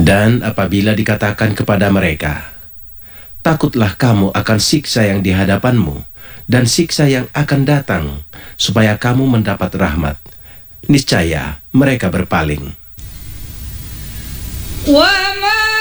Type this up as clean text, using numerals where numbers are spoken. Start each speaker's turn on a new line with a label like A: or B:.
A: Dan apabila dikatakan kepada mereka, takutlah kamu akan siksa yang di hadapanmu dan siksa yang akan datang, supaya kamu mendapat rahmat, niscaya mereka berpaling.
B: وما